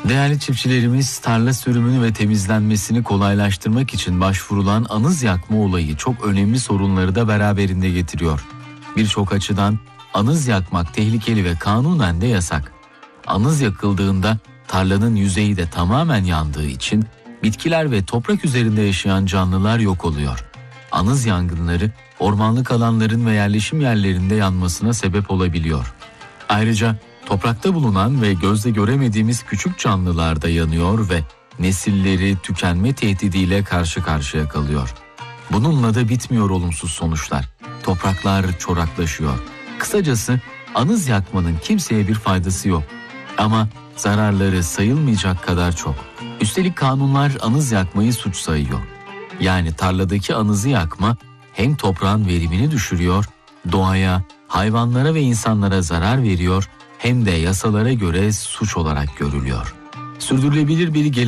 Değerli çiftçilerimiz, tarla sürümünü ve temizlenmesini kolaylaştırmak için başvurulan anız yakma olayı çok önemli sorunları da beraberinde getiriyor. Birçok açıdan anız yakmak tehlikeli ve kanunen de yasak. Anız yakıldığında tarlanın yüzeyi de tamamen yandığı için bitkiler ve toprak üzerinde yaşayan canlılar yok oluyor. Anız yangınları ormanlık alanların ve yerleşim yerlerinde yanmasına sebep olabiliyor. Ayrıca toprakta bulunan ve gözle göremediğimiz küçük canlılar da yanıyor ve nesilleri tükenme tehdidiyle karşı karşıya kalıyor. Bununla da bitmiyor olumsuz sonuçlar. Topraklar çoraklaşıyor. Kısacası anız yakmanın kimseye bir faydası yok. Ama zararları sayılmayacak kadar çok. Üstelik kanunlar anız yakmayı suç sayıyor. Yani tarladaki anızı yakma hem toprağın verimini düşürüyor, doğaya, hayvanlara ve insanlara zarar veriyor, hem de yasalara göre suç olarak görülüyor. Sürdürülebilir bir